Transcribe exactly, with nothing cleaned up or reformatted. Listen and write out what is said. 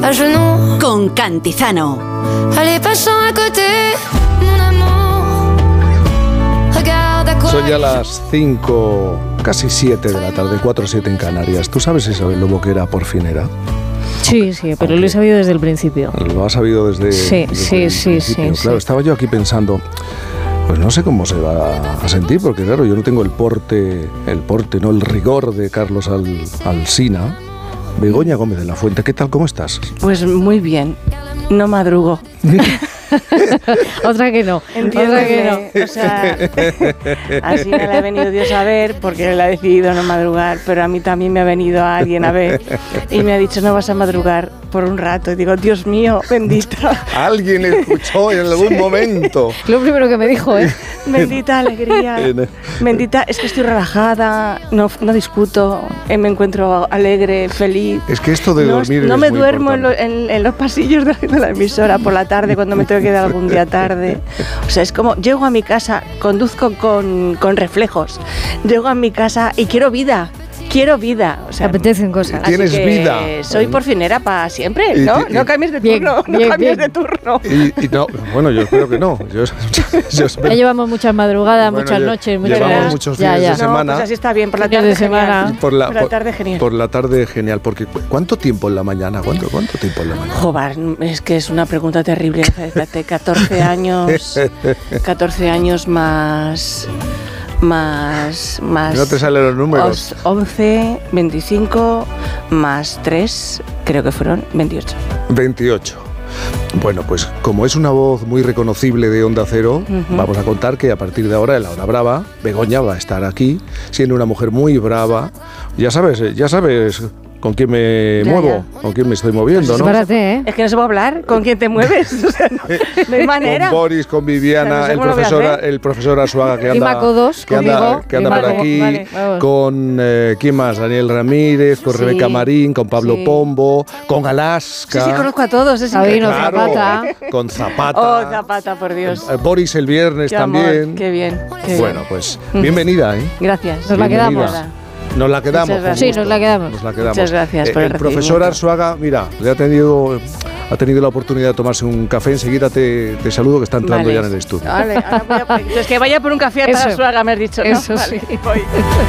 à genoux. Con Cantizano. Allez, passons à côté, mon amour. Regarde à quoi. Son ya las cinco, casi siete de la tarde, cuatro o siete en Canarias. ¿Tú sabes, Isabel Lobo, que era porfinera? Sí, sí, pero lo he sabido desde el principio. Lo has sabido desde, Sí, desde sí, el sí, principio. sí, Claro, sí. estaba yo aquí pensando, pues no sé cómo se va a sentir, porque claro, yo no tengo el porte, el porte, no el rigor de Carlos Al, Alsina. Begoña Gómez de la Fuente, ¿qué tal? ¿Cómo estás? Pues muy bien, no madrugo. Otra que no, otra que Entiéndeme, no. o sea, así me la ha venido Dios a ver porque él ha decidido no madrugar, pero a mí también me ha venido alguien a ver y me ha dicho no vas a madrugar por un rato. Y digo, Dios mío, bendita, Alguien escuchó en algún momento. Lo primero que me dijo, ¿eh? bendita alegría, bendita, es que estoy relajada, no, no discuto, eh, me encuentro alegre, feliz. Es que esto de No, dormir no es me muy duermo en, lo- importante. en- en los pasillos de, de la emisora por la tarde cuando me tengo que quedar algún día tarde. O sea, es como, llego a mi casa, conduzco con, con reflejos, llego a mi casa y quiero vida, quiero vida. O Te sea, apetecen cosas. Tienes así que vida. soy porfinera para siempre, Y ¿no? ti- No cambies de Bien, turno, no bien, cambies bien. de turno. Y, y no, bueno, yo espero que no. Yo, yo espero- Ya llevamos muchas madrugadas, Bueno, muchas lle- noches, muchas llevamos horas. muchos Ya, fines ya. de semana. No, pues así está bien, por la Fines tarde de semana. genial. por la, Por la tarde genial. Por la tarde genial, porque ¿cu- ¿cuánto tiempo en la mañana? ¿Cuánto, cuánto tiempo en la mañana? Jobar, es que es una pregunta terrible. Fíjate, catorce años, catorce años más, más, más. No te salen los números. os- once, veinticinco, más tres, creo que fueron veintiocho. veintiocho. Bueno, pues como es una voz muy reconocible de Onda Cero, Ujú. vamos a contar que a partir de ahora, en la hora brava, Begoña va a estar aquí, siendo una mujer muy brava. Ya sabes, eh, ya sabes con quién me Ya, muevo, con quién me estoy moviendo, ¿no? Espérate, ¿eh? Es que no se puede hablar con quién te mueves. O sea, no, no hay manera. Con Boris, con Viviana, O sea, no sé el cómo lo voy a profesor, hacer. el profesor Arzuaga que Y anda, Maco dos, que anda, conmigo, que anda y por Maco, aquí, vale, vamos. con eh, ¿quién más? Daniel Ramírez, con Sí, Rebeca Marín, con Pablo sí. Pombo, con Sí, Alaska. sí, conozco a todos. Es Sabino, increíble. Zapata. Con Zapata. Oh, Zapata, por Dios. Eh, Boris el viernes Qué amor, también. qué bien, qué Bueno, bien. pues bienvenida, ¿eh? Gracias. Nos la Bienvenida. quedamos. Nos la quedamos. Muchas con gracias. Sí, gusto. nos la quedamos. Nos la quedamos. Muchas gracias Eh, por el el profesor recibimiento. Arzuaga, mira, le ha tenido, ha tenido la oportunidad de tomarse un café. Enseguida te, te saludo, que está entrando Vale. ya en el estudio. Vale, ahora voy a por- es que vaya por un café a Eso. Suaga, me has dicho, ¿no? Eso Vale, sí. voy.